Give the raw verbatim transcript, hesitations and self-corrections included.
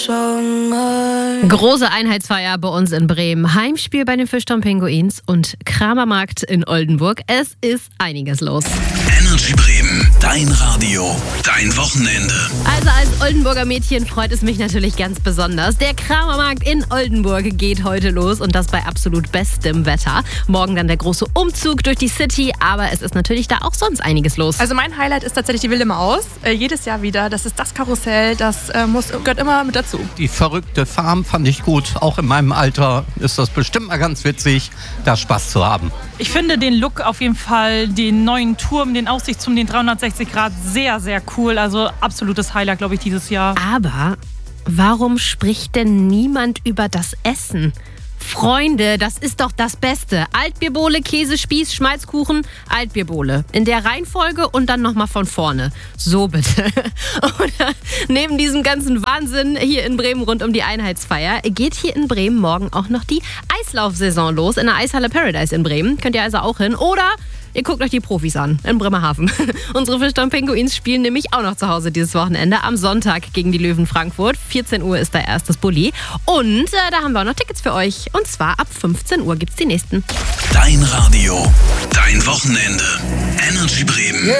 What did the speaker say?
Große Einheitsfeier bei uns in Bremen. Heimspiel bei den Fischtown Pinguins und Kramermarkt in Oldenburg. Es ist einiges los. Energy Bremen, dein Radio, dein Wochenende. Also als Oldenburger Mädchen freut es mich natürlich ganz besonders. Der Kramermarkt in Oldenburg geht heute los und das bei absolut bestem Wetter. Morgen dann der große Umzug durch die City, aber es ist natürlich da auch sonst einiges los. Also mein Highlight ist tatsächlich die Wilde Maus. Äh, jedes Jahr wieder. Das ist das Karussell, das äh, muss, gehört immer mit dazu. Die verrückte Farm fand ich gut. Auch in meinem Alter ist das bestimmt mal ganz witzig, da Spaß zu haben. Ich finde den Look auf jeden Fall, den neuen Turm, den Aussichtsturm, den dreihundertsechzig Grad, sehr, sehr cool. Also absolutes Highlight, glaube ich, dieses Jahr. Aber warum spricht denn niemand über das Essen? Freunde, das ist doch das Beste. Altbierbohle, Käse, Spieß, Schmalzkuchen, Altbierbohle. In der Reihenfolge und dann nochmal von vorne. So bitte. Oder neben diesem ganzen Wahnsinn hier in Bremen rund um die Einheitsfeier geht hier in Bremen morgen auch noch die Eislaufsaison los in der Eishalle Paradise in Bremen. Könnt ihr also auch hin. Oder ihr guckt euch die Profis an in Bremerhaven. Unsere Fischtown Pinguins spielen nämlich auch noch zu Hause dieses Wochenende am Sonntag gegen die Löwen Frankfurt. vierzehn Uhr ist da erstes Bulli. Und äh, da haben wir auch noch Tickets für euch. Und zwar ab fünfzehn Uhr gibt's die nächsten. Dein Radio, dein Wochenende. Energy Bremen.